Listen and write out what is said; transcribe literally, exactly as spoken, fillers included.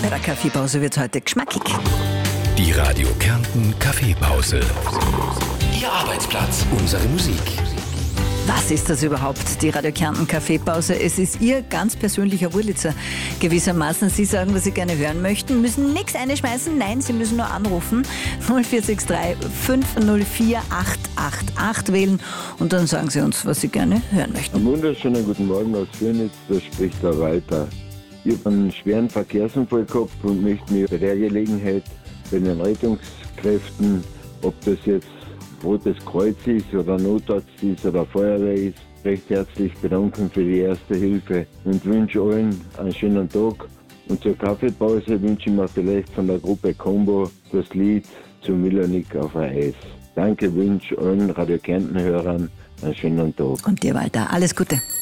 Bei der Kaffeepause wird es heute geschmackig. Die Radio Kärnten Kaffeepause. Ihr Arbeitsplatz, unsere Musik. Was ist das überhaupt, die Radio Kärnten Kaffeepause? Es ist Ihr ganz persönlicher Wurlitzer. Gewissermaßen, Sie sagen, was Sie gerne hören möchten, müssen nichts einschmeißen, nein, Sie müssen nur anrufen. null vier sechs drei fünf null vier acht acht acht wählen und dann sagen Sie uns, was Sie gerne hören möchten. Einen wunderschönen guten Morgen aus Fürnitz, da spricht der Walter. Ich habe einen schweren Verkehrsunfall gehabt und möchte mich bei der Gelegenheit bei den Rettungskräften, ob das jetzt Rotes Kreuz ist oder Notarzt ist oder Feuerwehr ist, recht herzlich bedanken für die erste Hilfe und wünsche allen einen schönen Tag. Und zur Kaffeepause wünsche ich mir vielleicht von der Gruppe Combo das Lied zu Milonik auf ein Eis. Danke, wünsche allen Radio Kärnten-Hörern einen schönen Tag. Und dir, Walter, alles Gute.